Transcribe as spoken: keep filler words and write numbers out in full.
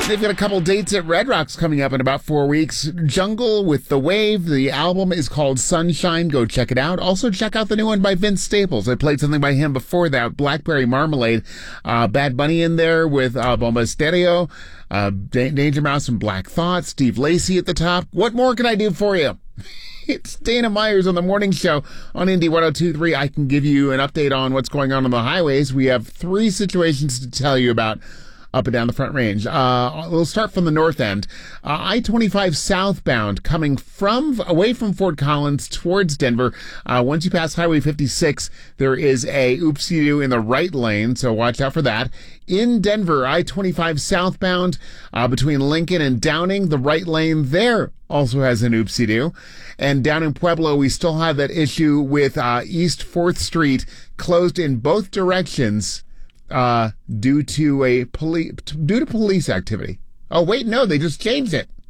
They've got a couple dates at Red Rocks coming up in about four weeks. Jungle with The Wave. The album is called Sunshine. Go check it out. Also, check out the new one by Vince Staples. I played something by him before that, Blackberry Marmalade. Uh, Bad Bunny in there with uh, Bomba Stereo, uh, D- Danger Mouse and Black Thought, Steve Lacy at the top. What more can I do for you? It's Dana Myers on the morning show on Indy one oh two point three. I can give you an update on what's going on on the highways. We have three situations to tell you about up and down the Front Range. Uh, we'll start from the north end. Uh, I twenty-five southbound coming from, away from Fort Collins towards Denver. Uh, once you pass Highway fifty-six, there is a oopsie-doo in the right lane, so watch out for that. In Denver, I twenty-five southbound uh, between Lincoln and Downing, the right lane there also has an oopsie-doo. And down in Pueblo, we still have that issue with uh, East fourth Street closed in both directions uh, due to a police due to police activity. Oh, wait, no, they just changed it.